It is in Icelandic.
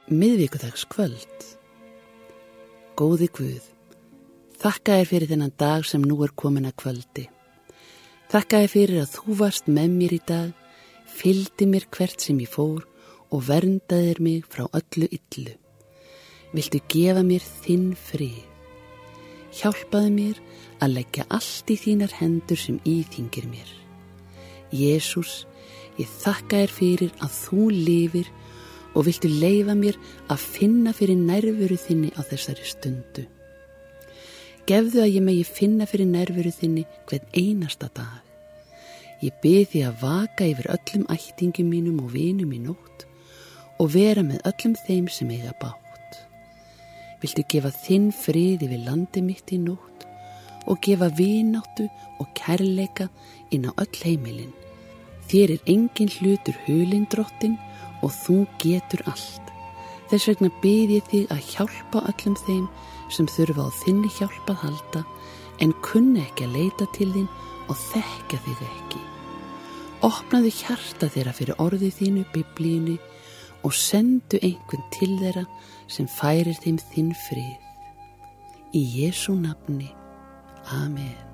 Miðvikudagskvöld. Góði Guð, þakka þér fyrir þennan dag sem nú er komin að kvöldi. Þakka þér fyrir að þú varst með mér í dag, fylgdi mér hvert sem ég fór og verndaðir mig frá öllu illu. Viltu gefa mér þinn frið. Hjálpaðu mér að leggja allt í þínar hendur sem íþyngir mér. Jesús, ég þakka þér fyrir að þú lifir og viltu leyfa mér að finna fyrir nærveru þinni á þessari stundu. Gefðu að ég megi finna fyrir nærveru þinni hvern einasta dag. Ég bið þig að vaka yfir öllum ættingum mínum og vinum í nótt og vera með öllum þeim sem eiga bágt. Viltu gefa þinn frið yfir landi mitt í nótt og gefa vináttu og kærleika inn á öll heimilin. Þér er engin hlutur hulinn, Drottinn, og þú getur allt. Þess vegna bið ég þig að hjálpa öllum þeim sem þurfa á þinni hjálp að halda en kunni ekki að leita til þín og þekkja þig ekki. Opnaðu hjarta þeirra fyrir orði þínu, Biblíunni, og sendu einhvern til þeirra sem færir þeim þinn frið. Í Jesú nafni. Amen.